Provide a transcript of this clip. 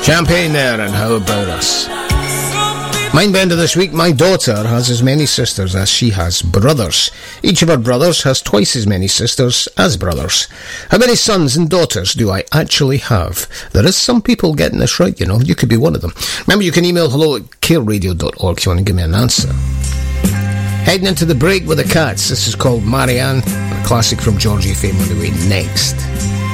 Champagne there, and How About Us. Mindbender this week. My daughter has as many sisters as she has brothers. Each of her brothers has twice as many sisters as brothers. How many sons and daughters do I actually have? There is some people getting this right, you know. You could be one of them. Remember, you can email hello@careradio.org if you want to give me an answer. Heading into the break with the Cats. This is called Marianne, a classic from Georgie fame on the way next.